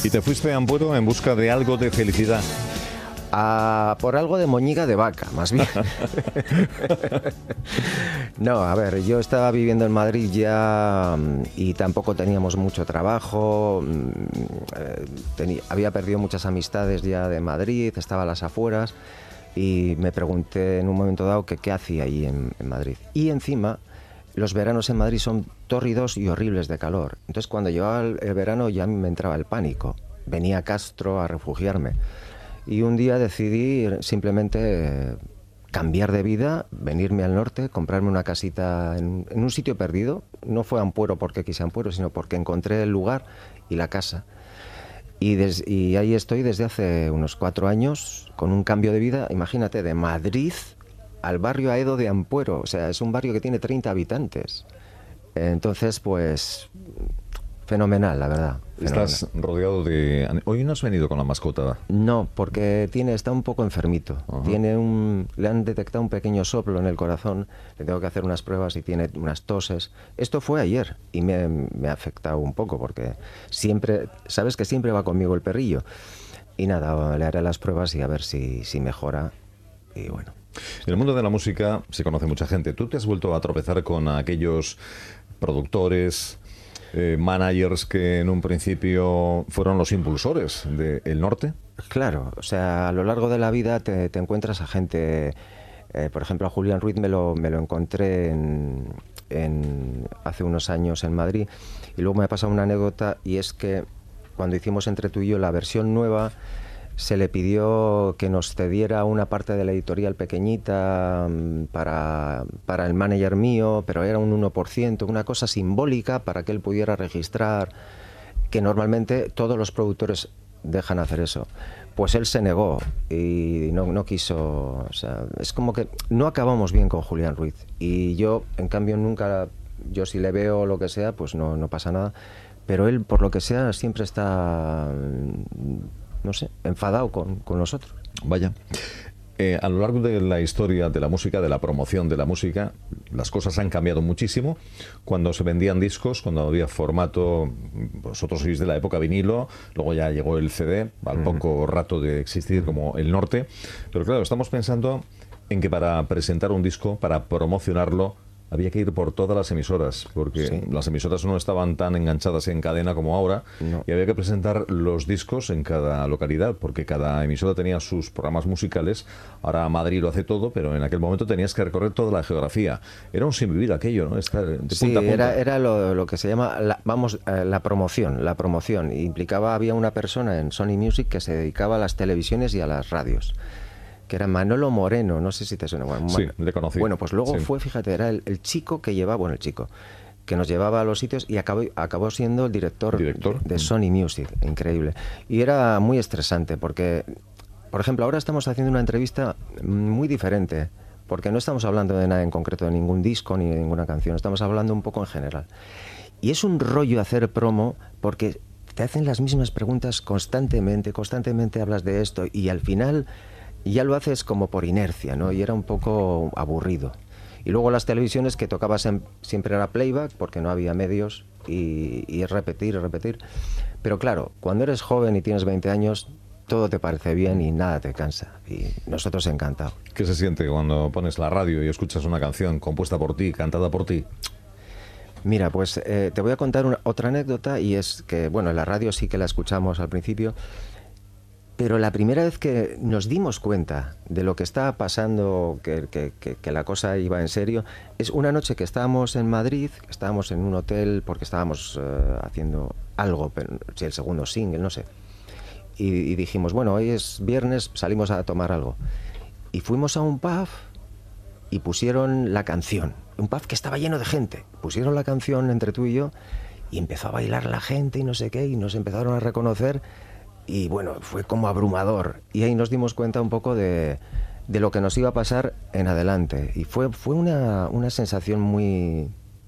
Y te fuiste a Ampuero en busca de algo de felicidad. Por algo de moñiga de vaca, más bien. No, a ver, yo estaba viviendo en Madrid ya y tampoco teníamos mucho trabajo. Había perdido muchas amistades ya de Madrid, estaba a las afueras y me pregunté en un momento dado que qué hacía allí en Madrid. Y encima, los veranos en Madrid son tórridos y horribles de calor. Entonces, cuando llegaba el verano ya me entraba el pánico. Venía a Castro a refugiarme. Y un día decidí simplemente cambiar de vida, venirme al norte, comprarme una casita en un sitio perdido. No fue Ampuero porque quise Ampuero, sino porque encontré el lugar y la casa. Y ahí estoy desde hace unos 4 años, con un cambio de vida, imagínate, de Madrid al barrio Aedo de Ampuero. O sea, es un barrio que tiene 30 habitantes. Entonces, pues, fenomenal, la verdad. Fenomenal. Estás rodeado de... Hoy no has venido con la mascota. No, porque está un poco enfermito. Uh-huh. Le han detectado un pequeño soplo en el corazón. Le tengo que hacer unas pruebas y tiene unas toses. Esto fue ayer y me ha afectado un poco porque sabes que siempre va conmigo el perrillo. Y nada, le haré las pruebas y a ver si mejora. Y bueno. En el mundo de la música se conoce mucha gente. ¿Tú te has vuelto a tropezar con aquellos productores, managers que en un principio fueron los impulsores del norte? Claro, o sea, a lo largo de la vida te encuentras a gente, por ejemplo a Julián Ruiz me lo encontré hace unos años en Madrid, y luego me ha pasado una anécdota, y es que cuando hicimos Entre tú y yo la versión nueva, se le pidió que nos cediera una parte de la editorial pequeñita para el manager mío, pero era un 1%, una cosa simbólica para que él pudiera registrar, que normalmente todos los productores dejan hacer eso. Pues él se negó y no quiso. O sea, es como que no acabamos bien con Julián Ruiz. Y yo, en cambio, yo si le veo lo que sea, pues no pasa nada. Pero él, por lo que sea, siempre está... no sé, enfadado con nosotros. Vaya. A lo largo de la historia de la música, de la promoción de la música, las cosas han cambiado muchísimo. Cuando se vendían discos, cuando había formato, vosotros sois de la época vinilo, luego ya llegó el CD, al poco rato de existir como el norte. Pero claro, estamos pensando en que para presentar un disco, para promocionarlo, había que ir por todas las emisoras, porque sí, las emisoras no estaban tan enganchadas en cadena como ahora, no. Y había que presentar los discos en cada localidad, porque cada emisora tenía sus programas musicales. Ahora Madrid lo hace todo, pero en aquel momento tenías que recorrer toda la geografía. Era un sinvivir aquello, ¿no? Estar de punta a punta. Era lo que se llama la promoción. Había una persona en Sony Music que se dedicaba a las televisiones y a las radios, que era Manolo Moreno, no sé si te suena. Bueno, sí, le conocí. Bueno, pues luego sí. Fíjate, era el chico que llevaba, que nos llevaba a los sitios y acabó siendo el director de Sony Music, increíble. Y era muy estresante porque, por ejemplo, ahora estamos haciendo una entrevista muy diferente, porque no estamos hablando de nada en concreto, de ningún disco ni de ninguna canción, estamos hablando un poco en general. Y es un rollo hacer promo porque te hacen las mismas preguntas constantemente hablas de esto y al final ya lo haces como por inercia, ¿no? Y era un poco aburrido. Y luego las televisiones que tocabas siempre era playback porque no había medios y repetir. Pero claro, cuando eres joven y tienes 20 años, todo te parece bien y nada te cansa. Y nosotros encantados. ¿Qué se siente cuando pones la radio y escuchas una canción compuesta por ti, cantada por ti? Mira, pues te voy a contar otra anécdota, y es que, bueno, en la radio sí que la escuchamos al principio, pero la primera vez que nos dimos cuenta de lo que estaba pasando, que la cosa iba en serio, es una noche que estábamos en Madrid, estábamos en un hotel porque estábamos haciendo algo, pero, si el segundo single, no sé. Y dijimos, bueno, hoy es viernes, salimos a tomar algo. Y fuimos a un pub y pusieron la canción. Un pub que estaba lleno de gente. Pusieron la canción Entre tú y yo y empezó a bailar la gente y no sé qué, y nos empezaron a reconocer. Y bueno, fue como abrumador. Y ahí nos dimos cuenta un poco de lo que nos iba a pasar en adelante. Y fue una sensación muy...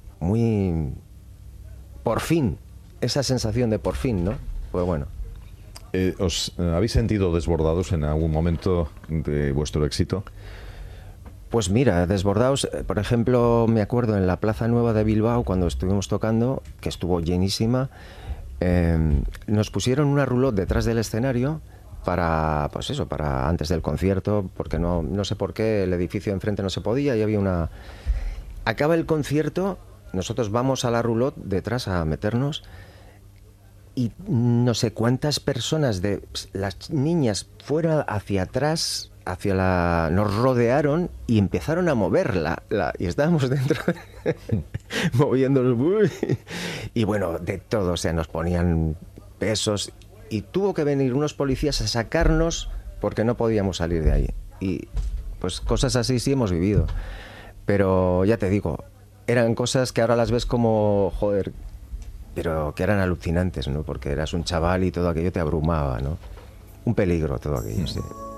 por fin. Esa sensación de por fin, ¿no? Pues bueno. ¿Os habéis sentido desbordados en algún momento de vuestro éxito? Pues mira, desbordados, por ejemplo, me acuerdo en la Plaza Nueva de Bilbao, cuando estuvimos tocando, que estuvo llenísima, nos pusieron una roulotte detrás del escenario para, pues eso, para antes del concierto, porque no sé por qué el edificio de enfrente no se podía y había una... Acaba el concierto, nosotros vamos a la roulotte detrás a meternos y no sé cuántas personas de las niñas fuera hacia atrás, nos rodearon y empezaron a moverla y estábamos dentro moviéndonos y bueno, de todo, o sea, nos ponían pesos y tuvo que venir unos policías a sacarnos porque no podíamos salir de ahí. Y pues cosas así sí hemos vivido, pero ya te digo, eran cosas que ahora las ves como, joder, pero que eran alucinantes, ¿no? Porque eras un chaval y todo aquello te abrumaba, ¿no? Un peligro todo aquello, sí.